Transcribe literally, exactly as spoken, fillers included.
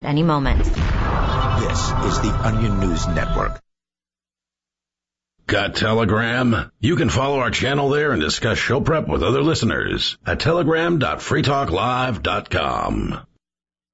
any moment. This is the Onion News Network. Got Telegram? You can follow our channel there and discuss show prep with other listeners at telegram dot free talk live dot com.